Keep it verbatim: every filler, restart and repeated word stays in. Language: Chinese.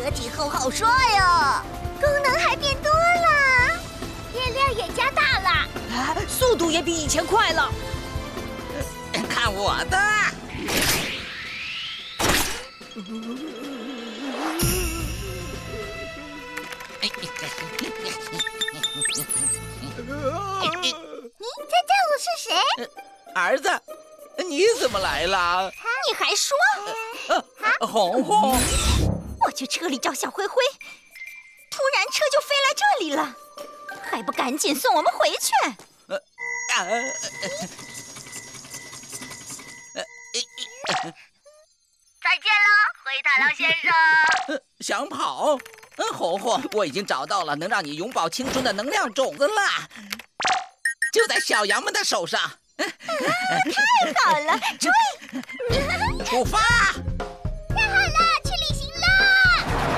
个体后好帅呀！功能还变多了，电量也加大了， 啊，速度也比以前快了。 看我的！ 你猜猜我是谁？ 儿子，你怎么来了？ 你还说？ 呃，红红， 我去车里找小灰灰，突然车就飞来这里了，还不赶紧送我们回去？ 呃啊呃再见了，灰太狼先生。 呃想跑？嗯，红红，我已经找到了能让你永葆青春的能量种子了，就在小羊们的手上。 太好了，追！ 出发！